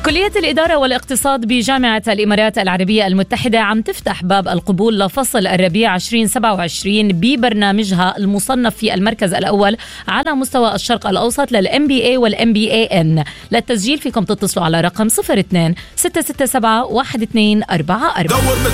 كلية الإدارة والاقتصاد بجامعة الإمارات العربية المتحدة عم تفتح باب القبول لفصل الربيع 2027 ببرنامجها المصنف في المركز الأول على مستوى الشرق الأوسط للMBA والMBAN. للتسجيل فيكم تتصلوا على رقم 02 667 1244.